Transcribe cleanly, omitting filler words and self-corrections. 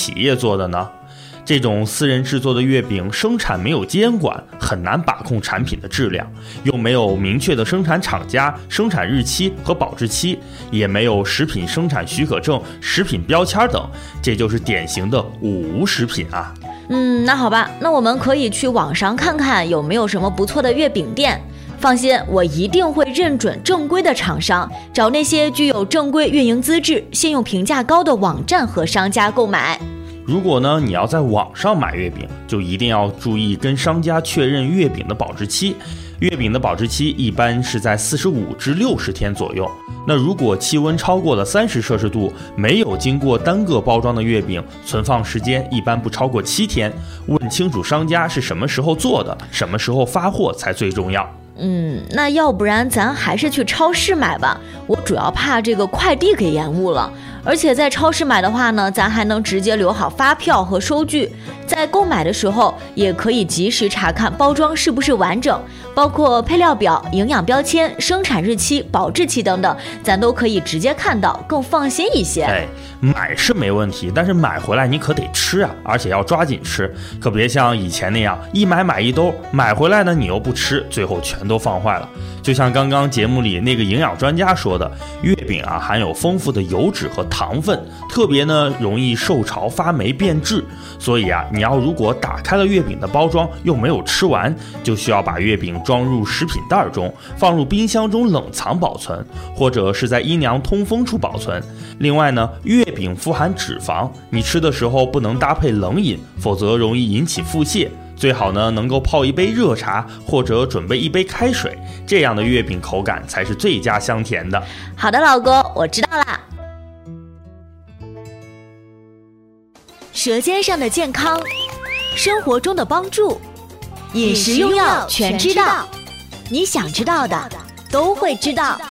企业做的呢？这种私人制作的月饼生产没有监管，很难把控产品的质量，又没有明确的生产厂家、生产日期和保质期，也没有食品生产许可证、食品标签等，这就是典型的无食品啊。 那好吧，那我们可以去网上看看有没有什么不错的月饼店。放心，我一定会认准正规的厂商，找那些具有正规运营资质、信用评价高的网站和商家购买。 如果呢你要在网上买月饼，就一定要注意跟商家确认月饼的保质期。月饼的保质期一般是在45至60天左右。那如果气温超过了30摄氏度，没有经过单个包装的月饼，存放时间一般不超过7天。问清楚商家是什么时候做的，什么时候发货才最重要。 那要不然咱还是去超市买吧，我主要怕这个快递给延误了。而且在超市买的话呢，咱还能直接留好发票和收据，在购买的时候也可以及时查看包装是不是完整，包括配料表、营养标签、生产日期、保质期等等，咱都可以直接看到，更放心一些。 买是没问题，但是买回来你可得吃啊，而且要抓紧吃，可别像以前那样一买一兜，买回来呢你又不吃，最后全都放坏了。就像刚刚节目里那个营养专家说的，月饼啊含有丰富的油脂和糖分，特别呢容易受潮发霉变质，所以啊你要如果打开了月饼的包装又没有吃完，就需要把月饼装入食品袋中，放入冰箱中冷藏保存，或者是在阴凉通风处保存。另外呢，月饼富含脂肪，你吃的时候不能搭配冷饮，否则容易引起腹泻。最好呢能够泡一杯热茶，或者准备一杯开水，这样的月饼口感才是最佳香甜的。 好的，老公，我知道啦。舌尖上的健康，生活中的帮助，饮食用药全知道，你想知道的都会知道。